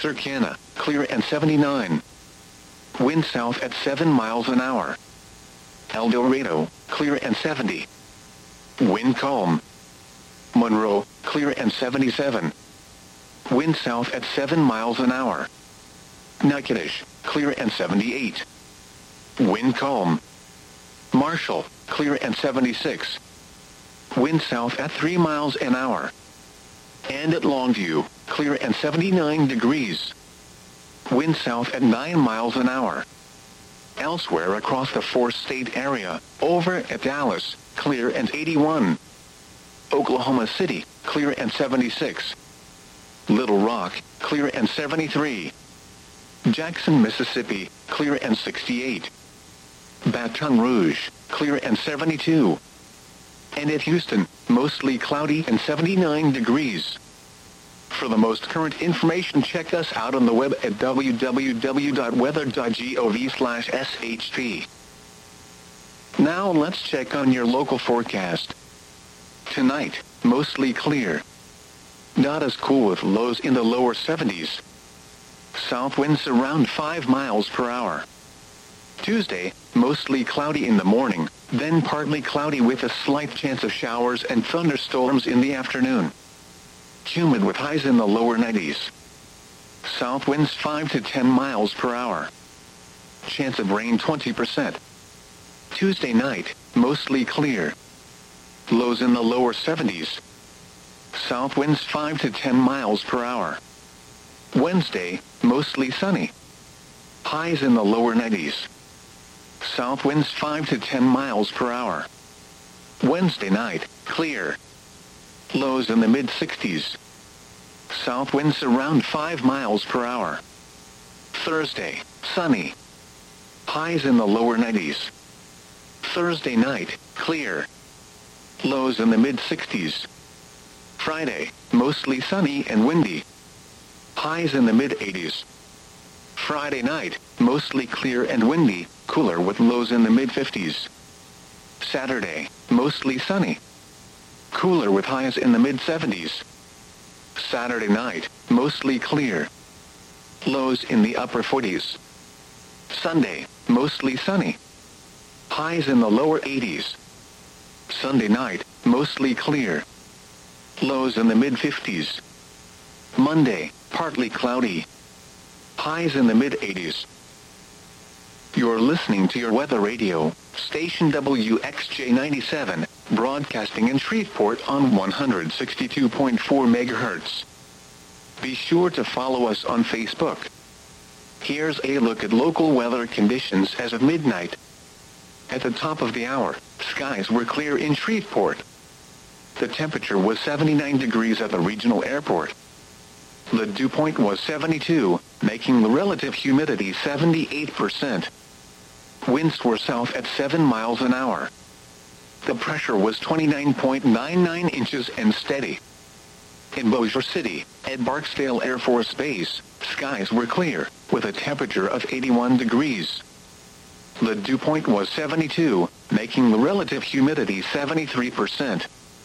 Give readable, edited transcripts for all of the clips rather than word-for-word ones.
Texarkana, clear and 79. Wind south at 7 miles an hour. El Dorado, clear and 70. Wind calm. Monroe, clear and 77. Wind south at 7 miles an hour. Natchitoches, clear and 78. Wind calm. Marshall, clear and 76. Wind south at 3 miles an hour. And at Longview, clear and 79 degrees. Wind south at 9 miles an hour. Elsewhere across the four-state area, over at Dallas, clear and 81. Oklahoma City, clear and 76. Little Rock, clear and 73. Jackson, Mississippi, clear and 68. Baton Rouge, clear and 72. And at Houston, mostly cloudy and 79 degrees. For the most current information, check us out on the web at www.weather.gov/shp. Now let's check on your local forecast. Tonight, mostly clear. Not as cool with lows in the lower 70s. South winds around 5 miles per hour. Tuesday, mostly cloudy in the morning, then partly cloudy with a slight chance of showers and thunderstorms in the afternoon. Humid with highs in the lower 90s. South winds 5 to 10 miles per hour. Chance of rain 20%. Tuesday night, mostly clear. Lows in the lower 70s. South winds 5 to 10 miles per hour. Wednesday, mostly sunny. Highs in the lower 90s. South winds 5 to 10 miles per hour. Wednesday night, clear. Lows in the mid-60s. South winds around 5 miles per hour. Thursday, sunny. Highs in the lower 90s. Thursday night, clear. Lows in the mid-60s. Friday, mostly sunny and windy. Highs in the mid-80s. Friday night, mostly clear and windy, cooler with lows in the mid-50s. Saturday, mostly sunny. Cooler with highs in the mid-70s. Saturday night, mostly clear. Lows in the upper 40s. Sunday, mostly sunny. Highs in the lower 80s. Sunday night, mostly clear. Lows in the mid-50s. Monday, partly cloudy. Highs in the mid-80s. You're listening to your weather radio, station WXJ97, broadcasting in Shreveport on 162.4 MHz. Be sure to follow us on Facebook. Here's a look at local weather conditions as of midnight. At the top of the hour, skies were clear in Shreveport. The temperature was 79 degrees at the regional airport. The dew point was 72, making the relative humidity 78%. Winds were south at 7 miles an hour. The pressure was 29.99 inches and steady. In Bossier City, at Barksdale Air Force Base, skies were clear, with a temperature of 81 degrees. The dew point was 72, making the relative humidity 73%.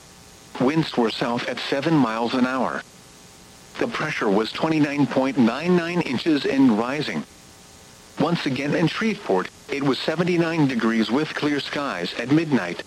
Winds were south at 7 miles an hour. The pressure was 29.99 inches and rising. Once again in Shreveport, it was 79 degrees with clear skies at midnight.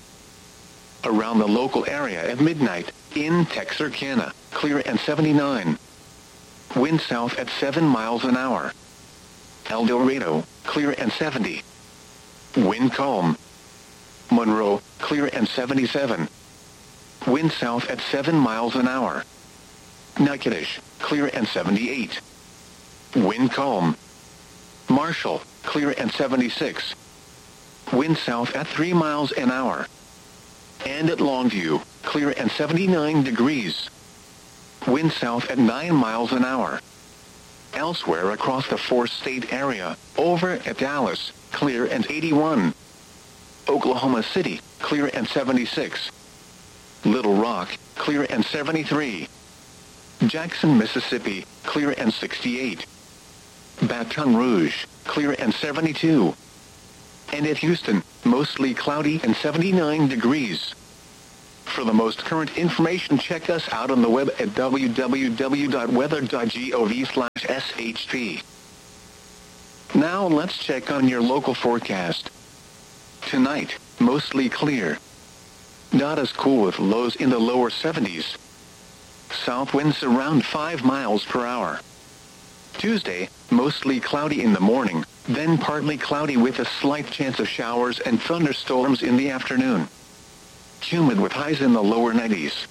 Around the local area at midnight, in Texarkana, clear and 79. Wind south at 7 miles an hour. El Dorado, clear and 70. Wind calm. Monroe, clear and 77. Wind south at 7 miles an hour. Natchitoches, clear and 78. Wind calm. Marshall, clear and 76. Wind south at 3 miles an hour. And at Longview, clear and 79 degrees. Wind south at 9 miles an hour. Elsewhere across the four-state area, over at Dallas, clear and 81. Oklahoma City, clear and 76. Little Rock, clear and 73. Jackson, Mississippi, clear and 68. Baton Rouge, clear and 72. And at Houston, mostly cloudy and 79 degrees. For the most current information, check us out on the web at www.weather.gov/shp. Now let's check on your local forecast. Tonight, mostly clear. Not as cool with lows in the lower 70s. South winds around 5 miles per hour. Tuesday, mostly cloudy in the morning, then partly cloudy with a slight chance of showers and thunderstorms in the afternoon. Humid with highs in the lower 90s.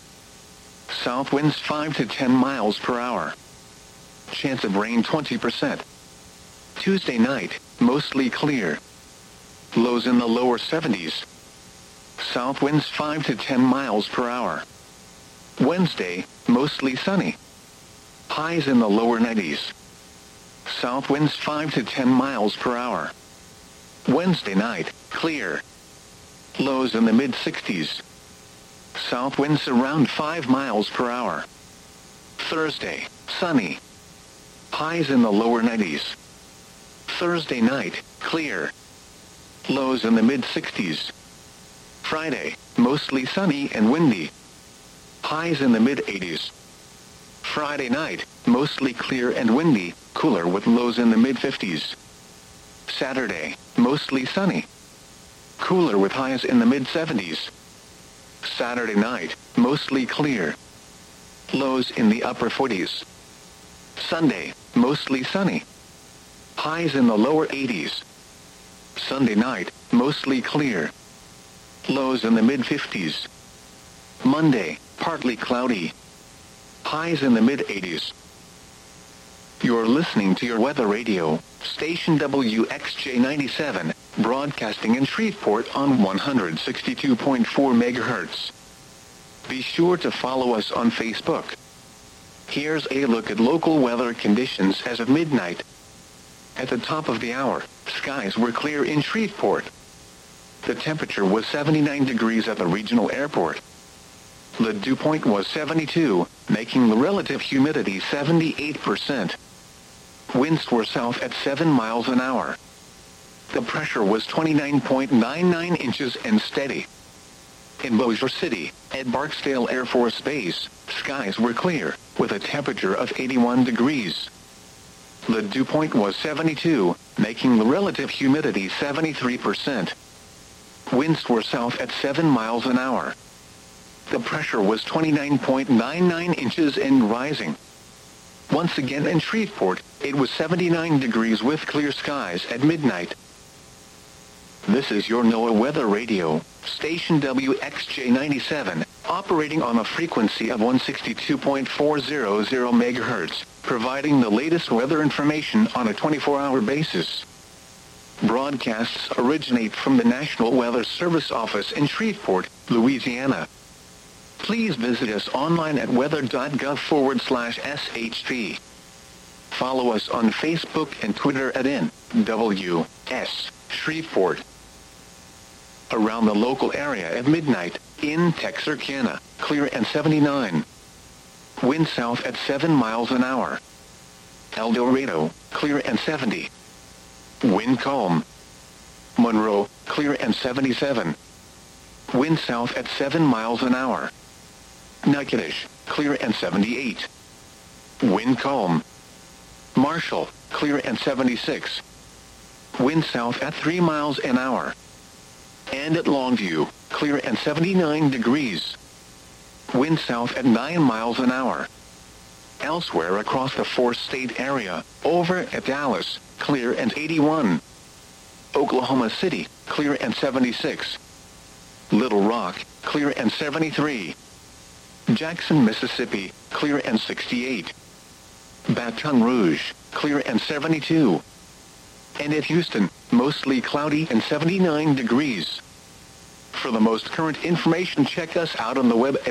South winds 5 to 10 miles per hour. Chance of rain 20%. Tuesday night, mostly clear. Lows in the lower 70s. South winds 5 to 10 miles per hour. Wednesday, mostly sunny. Highs in the lower 90s. South winds 5 to 10 miles per hour. Wednesday night, clear. Lows in the mid-60s. South winds around 5 miles per hour. Thursday, sunny. Highs in the lower 90s. Thursday night, clear. Lows in the mid-60s. Friday, mostly sunny and windy. Highs in the mid-80s. Friday night, mostly clear and windy, cooler with lows in the mid-50s. Saturday, mostly sunny. Cooler with highs in the mid-70s. Saturday night, mostly clear. Lows in the upper 40s. Sunday, mostly sunny. Highs in the lower 80s. Sunday night, mostly clear. Lows in the mid-50s. Monday, partly cloudy. Highs in the mid-80s. You're listening to your weather radio, station WXJ97, broadcasting in Shreveport on 162.4 MHz. Be sure to follow us on Facebook. Here's a look at local weather conditions as of midnight. At the top of the hour, skies were clear in Shreveport. The temperature was 79 degrees at the regional airport. The dew point was 72, making the relative humidity 78%. Winds were south at 7 miles an hour. The pressure was 29.99 inches and steady. In Bossier City, at Barksdale Air Force Base, skies were clear, with a temperature of 81 degrees. The dew point was 72, making the relative humidity 73%. Winds were south at 7 miles an hour. The pressure was 29.99 inches and rising. Once again in Shreveport, it was 79 degrees with clear skies at midnight. This is your NOAA Weather Radio, station WXJ97, operating on a frequency of 162.400 MHz, providing the latest weather information on a 24-hour basis. Broadcasts originate from the National Weather Service office in Shreveport, Louisiana. Please visit us online at weather.gov/shp. Follow us on Facebook and Twitter at NWS Shreveport. Around the local area at midnight, in Texarkana, clear and 79. Wind south at 7 miles an hour. El Dorado, clear and 70. Wind calm. Monroe, clear and 77. Wind south at 7 miles an hour. Natchitoches, clear and 78. Wind calm. Marshall, clear and 76. Wind south at 3 miles an hour. And at Longview, clear and 79 degrees. Wind south at 9 miles an hour. Elsewhere across the four-state area, over at Dallas, clear and 81. Oklahoma City, clear and 76. Little Rock, clear and 73. Jackson, Mississippi, clear and 68. Baton Rouge, clear and 72. And at Houston, mostly cloudy and 79 degrees. For the most current information, check us out on the web at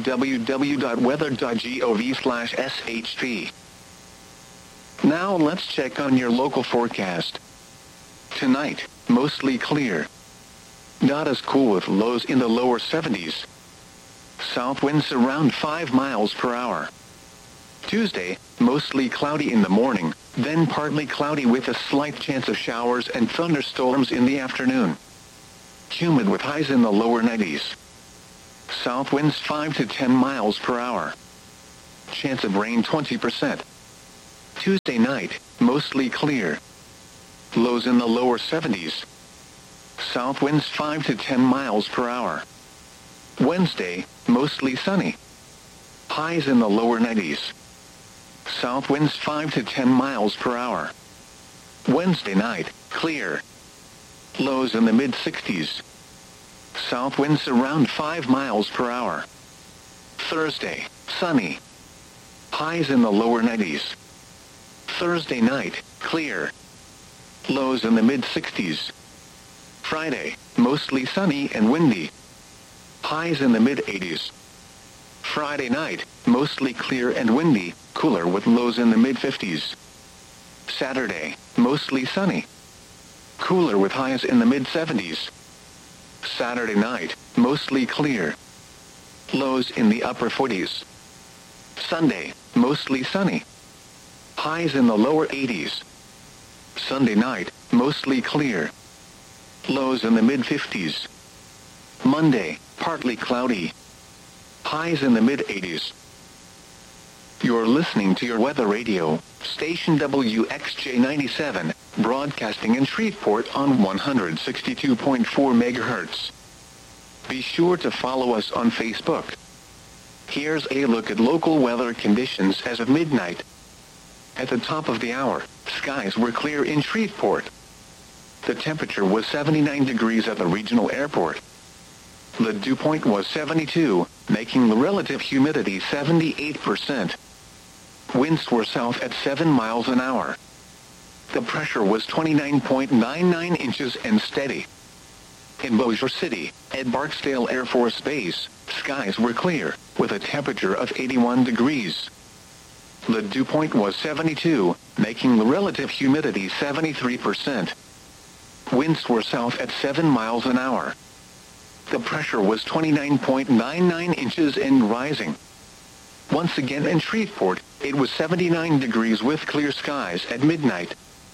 www.weather.gov/shp. Now let's check on your local forecast. Tonight, mostly clear. Not as cool with lows in the lower 70s. South winds around 5 miles per hour. Tuesday, mostly cloudy in the morning, then partly cloudy with a slight chance of showers and thunderstorms in the afternoon. Humid with highs in the lower 90s. South winds 5 to 10 miles per hour. Chance of rain 20%. Tuesday night, mostly clear. Lows in the lower 70s. South winds 5 to 10 miles per hour. Wednesday, mostly sunny. Highs in the lower 90s. South winds 5 to 10 miles per hour. Wednesday night, clear. Lows in the mid-60s. South winds around 5 miles per hour. Thursday, sunny. Highs in the lower 90s. Thursday night, clear. Lows in the mid-60s. Friday, mostly sunny and windy. Highs in the mid-80s. Friday night, mostly clear and windy, cooler with lows in the mid-50s. Saturday, mostly sunny. Cooler with highs in the mid-70s. Saturday night, mostly clear. Lows in the upper 40s. Sunday, mostly sunny. Highs in the lower 80s. Sunday night, mostly clear. Lows in the mid-50s. Monday, partly cloudy. Highs in the mid-80s. You're listening to your weather radio, station WXJ97, broadcasting in Shreveport on 162.4 MHz. Be sure to follow us on Facebook. Here's a look at local weather conditions as of midnight. At the top of the hour, skies were clear in Shreveport. The temperature was 79 degrees at the regional airport. The dew point was 72, making the relative humidity 78%. Winds were south at 7 miles an hour. The pressure was 29.99 inches and steady. In Bossier City, at Barksdale Air Force Base, skies were clear, with a temperature of 81 degrees. The dew point was 72, making the relative humidity 73%. Winds were south at 7 miles an hour. The pressure was 29.99 inches and rising. Once again in Shreveport, it was 79 degrees with clear skies at midnight.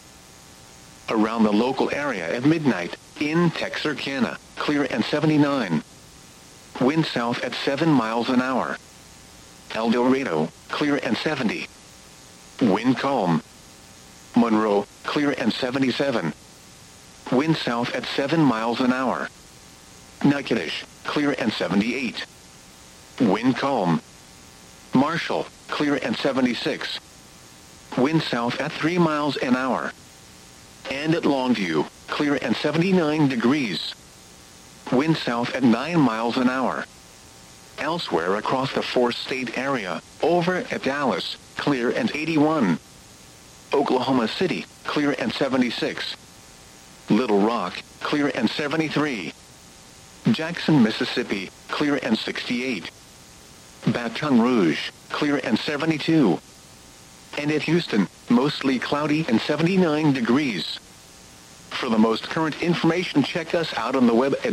Around the local area at midnight, in Texarkana, clear and 79. Wind south at 7 miles an hour. El Dorado, clear and 70. Wind calm. Monroe, clear and 77. Wind south at 7 miles an hour. Natchitoches, clear and 78. Wind calm. Marshall, clear and 76. Wind south at 3 miles an hour. And at Longview, clear and 79 degrees. Wind south at 9 miles an hour. Elsewhere across the four-state area, over at Dallas, clear and 81. Oklahoma City, clear and 76. Little Rock, clear and 73. Jackson, Mississippi, clear and 68. Baton Rouge, clear and 72. And at Houston, mostly cloudy and 79 degrees. For the most current information, check us out on the web at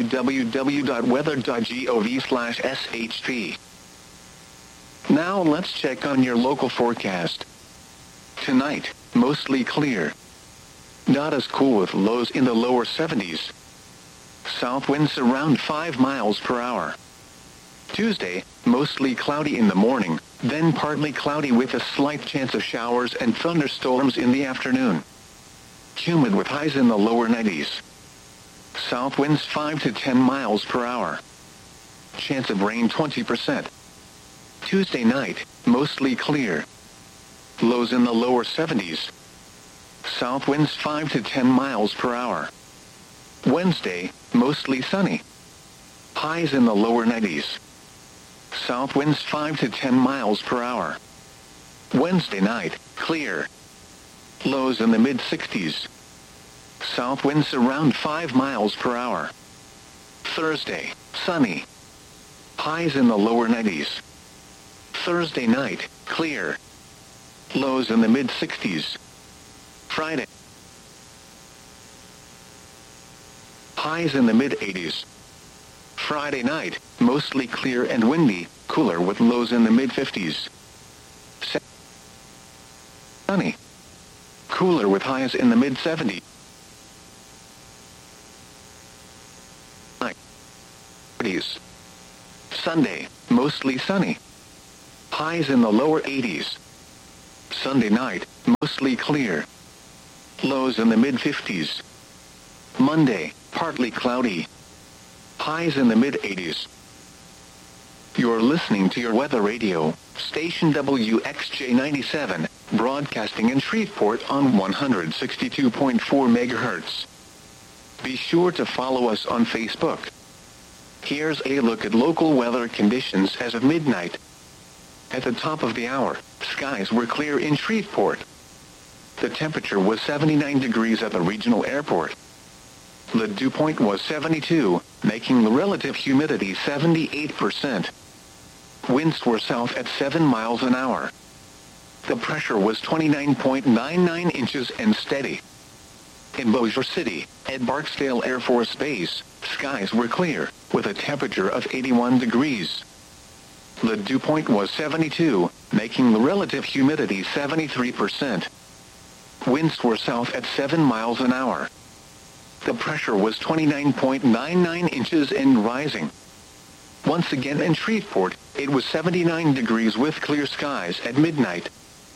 www.weather.gov/SHP. Now let's check on your local forecast. Tonight, mostly clear. Not as cool with lows in the lower 70s. South winds around 5 miles per hour. Tuesday, mostly cloudy in the morning, then partly cloudy with a slight chance of showers and thunderstorms in the afternoon. Humid with highs in the lower 90s. South winds 5 to 10 miles per hour. Chance of rain 20%. Tuesday night, mostly clear. Lows in the lower 70s. South winds 5 to 10 miles per hour. Wednesday, mostly sunny. Highs in the lower 90s. South winds 5 to 10 miles per hour. Wednesday night, clear. Lows in the mid-60s. South winds around 5 miles per hour. Thursday, sunny. Highs in the lower 90s. Thursday night, clear. Lows in the mid-60s. Friday. Highs in the mid-80s. Friday night, mostly clear and windy, cooler with lows in the mid-50s. Sunny. Cooler with highs in the mid-70s. Sunday, mostly sunny. Highs in the lower 80s. Sunday night, mostly clear. Lows in the mid-50s. Monday, partly cloudy. Highs in the mid-80s. You're listening to your weather radio, station WXJ97, broadcasting in Shreveport on 162.4 MHz. Be sure to follow us on Facebook. Here's a look at local weather conditions as of midnight. At the top of the hour, skies were clear in Shreveport. The temperature was 79 degrees at the regional airport. The dew point was 72, making the relative humidity 78%. Winds were south at 7 miles an hour. The pressure was 29.99 inches and steady. In Bossier City, at Barksdale Air Force Base, skies were clear, with a temperature of 81 degrees. The dew point was 72, making the relative humidity 73%. Winds were south at 7 miles an hour. The pressure was 29.99 inches and rising. Once again in Shreveport, it was 79 degrees with clear skies at midnight.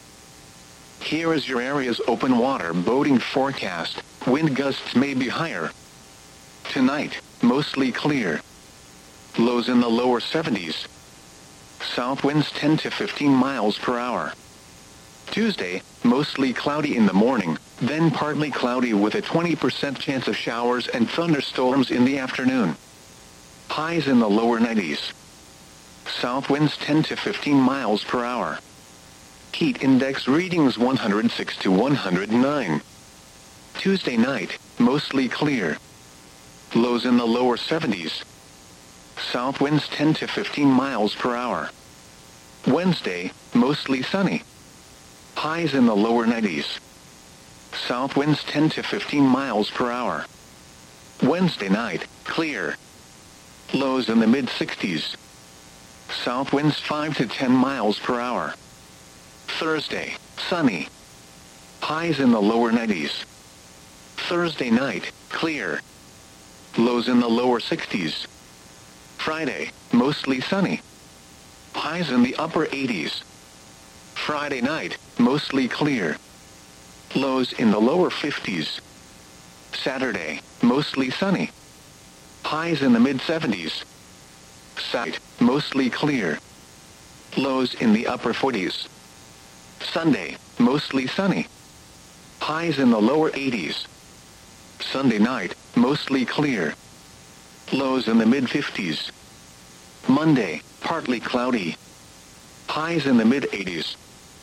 Here is your area's open water boating forecast. Wind gusts may be higher. Tonight, mostly clear. Lows in the lower 70s. South winds 10 to 15 miles per hour. Tuesday, mostly cloudy in the morning, then partly cloudy with a 20% chance of showers and thunderstorms in the afternoon. Highs in the lower 90s. South winds 10 to 15 miles per hour. Heat index readings 106 to 109. Tuesday night, mostly clear. Lows in the lower 70s. South winds 10 to 15 miles per hour. Wednesday, mostly sunny. Highs in the lower 90s. South winds 10 to 15 miles per hour. Wednesday night, clear. Lows in the mid-60s. South winds 5 to 10 miles per hour. Thursday, sunny. Highs in the lower 90s. Thursday night, clear. Lows in the lower 60s. Friday, mostly sunny. Highs in the upper 80s. Friday night, mostly clear. Lows in the lower 50s. Saturday, mostly sunny. Highs in the mid-70s. Saturday, mostly clear. Lows in the upper 40s. Sunday, mostly sunny. Highs in the lower 80s. Sunday night, mostly clear. Lows in the mid-50s. Monday, partly cloudy. Highs in the mid-80s.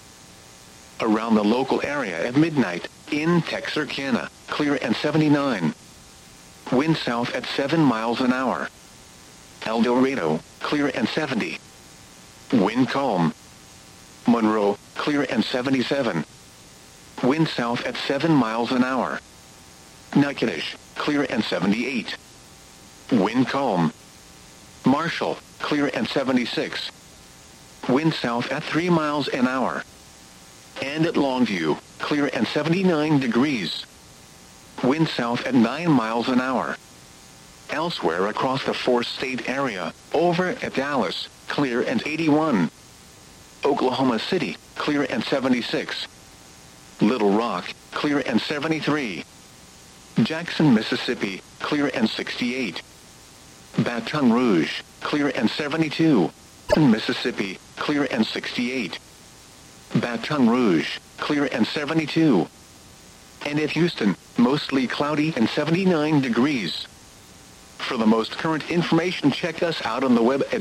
Around the local area at midnight, in Texarkana, clear and 79. Wind south at 7 miles an hour. El Dorado, clear and 70. Wind calm. Monroe, clear and 77. Wind south at 7 miles an hour. Natchitoches, clear and 78. Wind calm. Marshall, clear and 76. Wind south at 3 miles an hour. And at Longview, clear and 79 degrees. Wind south at 9 miles an hour. Elsewhere across the four-state area, over at Dallas, clear and 81. Oklahoma City, clear and 76. Little Rock, clear and 73. Jackson, Mississippi, clear and 68. Baton Rouge, clear and 72. Mississippi, clear and 68. Baton Rouge, clear and 72. And at Houston, mostly cloudy and 79 degrees. For the most current information, check us out on the web at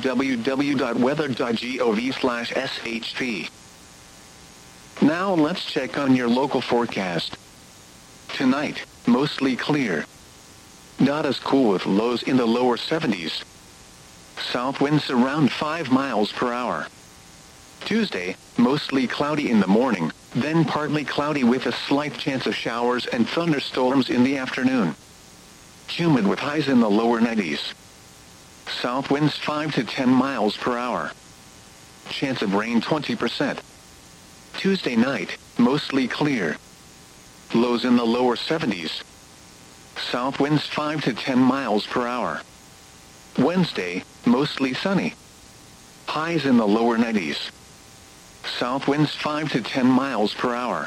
www.weather.gov/shp. Now let's check on your local forecast. Tonight, mostly clear. Not as cool with lows in the lower 70s. South winds around 5 miles per hour. Tuesday, mostly cloudy in the morning, then partly cloudy with a slight chance of showers and thunderstorms in the afternoon. Humid with highs in the lower 90s. South winds 5 to 10 miles per hour. Chance of rain 20%. Tuesday night, mostly clear. Lows in the lower 70s. South winds 5 to 10 miles per hour. Wednesday, mostly sunny. Highs in the lower 90s. South winds 5 to 10 miles per hour.